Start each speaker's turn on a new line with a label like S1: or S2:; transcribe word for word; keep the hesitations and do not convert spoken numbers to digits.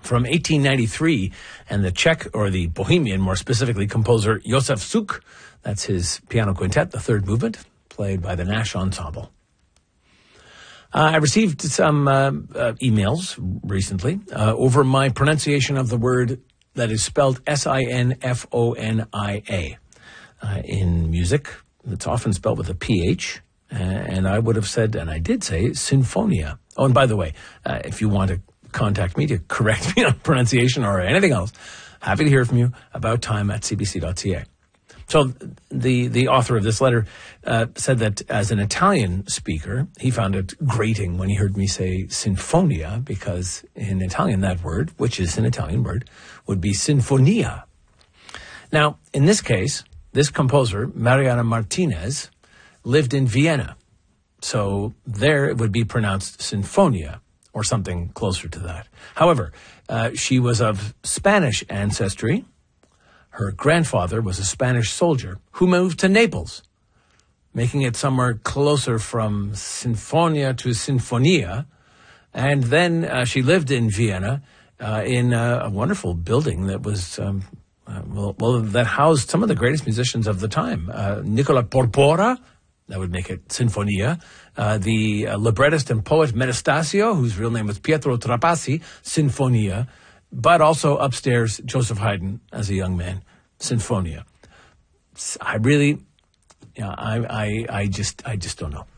S1: from eighteen ninety-three, and the Czech, or the Bohemian, more specifically, composer Josef Suk. That's his piano quintet, the third movement, played by the Nash Ensemble. Uh, I received some uh, uh, emails recently uh, over my pronunciation of the word that is spelled S I N F O N I A. Uh, in music, it's often spelled with a P H, uh, and I would have said, and I did say, sinfonia. Oh, and by the way, uh, if you want to contact me to correct me on pronunciation or anything else, happy to hear from you, about time at c b c dot c a. So the, the author of this letter uh, said that as an Italian speaker, he found it grating when he heard me say sinfonia, because in Italian that word, which is an Italian word, would be sinfonia. Now, in this case, this composer, Mariana Martinez, lived in Vienna. So there it would be pronounced sinfonia, or something closer to that. However, uh, she was of Spanish ancestry. Her grandfather was a Spanish soldier who moved to Naples, making it somewhere closer from sinfonia to sinfonia. And then uh, she lived in Vienna uh, in a, a wonderful building that was, um, uh, well, well, that housed some of the greatest musicians of the time. Uh, Nicola Porpora, that would make it sinfonia. Uh, the uh, librettist and poet Metastasio, whose real name was Pietro Trapassi, sinfonia. But also upstairs, Joseph Haydn as a young man, sinfonia. I really, yeah, I, I, I just, I just don't know.